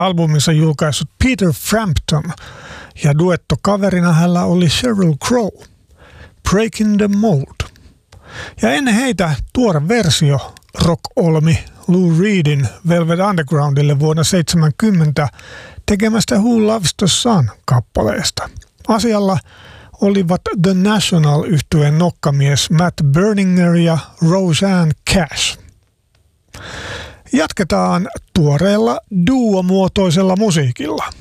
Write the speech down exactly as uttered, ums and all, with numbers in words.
albuminsa julkaissut Peter Frampton ja duettokaverina hänellä oli Sheryl Crow, Breaking the Mold. Ja ennen heitä tuore versio rock-olmi Lou Reedin Velvet Undergroundille vuonna seitsemänkymmentä tekemästä Who Loves the Sun -kappaleesta. Asialla olivat The National-yhtyeen nokkamies Matt Berninger ja Roseanne Cash. Jatketaan tuoreella duo-muotoisella musiikilla.